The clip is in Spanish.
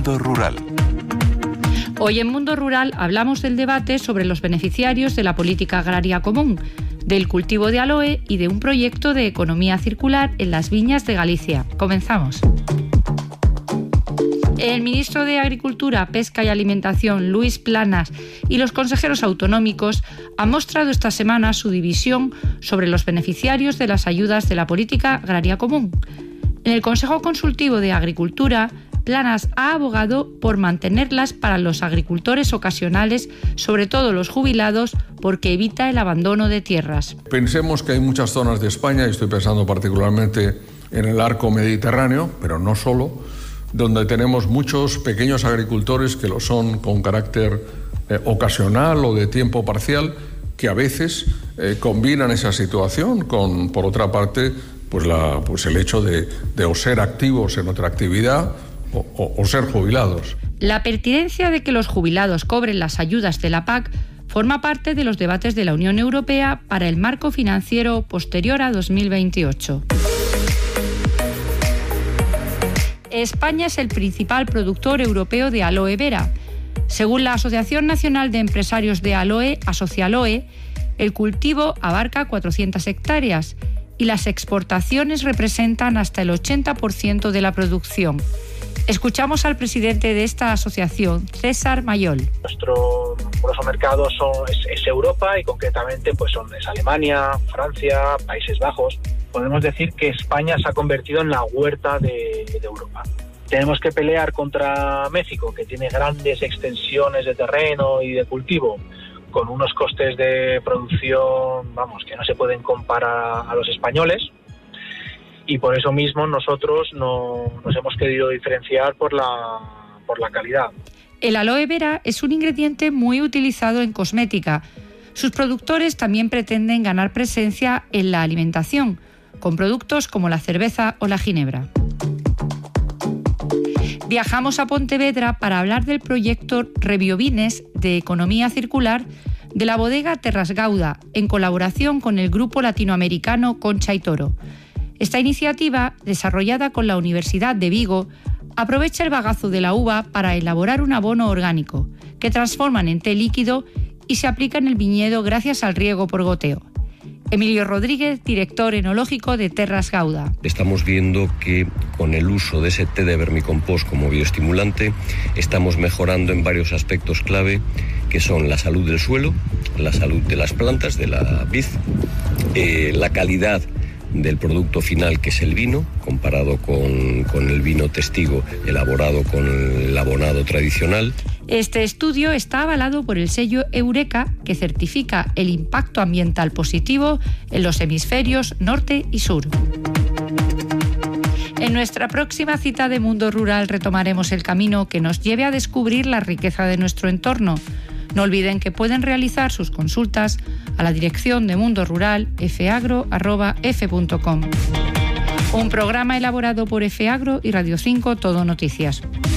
Mundo Rural. Hoy en Mundo Rural hablamos del debate sobre los beneficiarios de la política agraria común, del cultivo de aloe y de un proyecto de economía circular en las viñas de Galicia. Comenzamos. El ministro de Agricultura, Pesca y Alimentación, Luis Planas, y los consejeros autonómicos han mostrado esta semana su división sobre los beneficiarios de las ayudas de la política agraria común. En el Consejo Consultivo de Agricultura, Planas ha abogado por mantenerlas para los agricultores ocasionales, sobre todo los jubilados, porque evita el abandono de tierras. Pensemos que hay muchas zonas de España, y estoy pensando particularmente en el arco mediterráneo, pero no solo, donde tenemos muchos pequeños agricultores que lo son con carácter ocasional o de tiempo parcial, que a veces combinan esa situación con, por otra parte, pues el hecho de o ser activos en otra actividad o ser jubilados. La pertinencia de que los jubilados cobren las ayudas de la PAC forma parte de los debates de la Unión Europea para el marco financiero posterior a 2028. España es el principal productor europeo de aloe vera. Según la Asociación Nacional de Empresarios de Aloe, Asocialoe, el cultivo abarca 400 hectáreas y las exportaciones representan hasta el 80% de la producción. Escuchamos al presidente de esta asociación, César Mayol. Nuestro grosso mercado es Europa y concretamente es Alemania, Francia, Países Bajos. Podemos decir que España se ha convertido en la huerta de Europa. Tenemos que pelear contra México, que tiene grandes extensiones de terreno y de cultivo, con unos costes de producción, que no se pueden comparar a los españoles. Y por eso mismo nosotros nos hemos querido diferenciar por la calidad. El aloe vera es un ingrediente muy utilizado en cosmética. Sus productores también pretenden ganar presencia en la alimentación, con productos como la cerveza o la ginebra. Viajamos a Pontevedra para hablar del proyecto Rebiovines de economía circular de la bodega Terras Gauda, en colaboración con el grupo latinoamericano Concha y Toro. Esta iniciativa, desarrollada con la Universidad de Vigo, aprovecha el bagazo de la uva para elaborar un abono orgánico, que transforman en té líquido y se aplica en el viñedo gracias al riego por goteo. Emilio Rodríguez, director enológico de Terras Gauda. Estamos viendo que con el uso de ese té de vermicompost como bioestimulante estamos mejorando en varios aspectos clave, que son la salud del suelo, la salud de las plantas, de la vid, la calidad del producto final, que es el vino, comparado con el vino testigo elaborado con el abonado tradicional. Este estudio está avalado por el sello Eureka, que certifica el impacto ambiental positivo en los hemisferios norte y sur. En nuestra próxima cita de Mundo Rural retomaremos el camino que nos lleve a descubrir la riqueza de nuestro entorno. No olviden que pueden realizar sus consultas a la dirección de Mundo Rural fagro@f.com. Un programa elaborado por FAgro y Radio 5 Todo Noticias.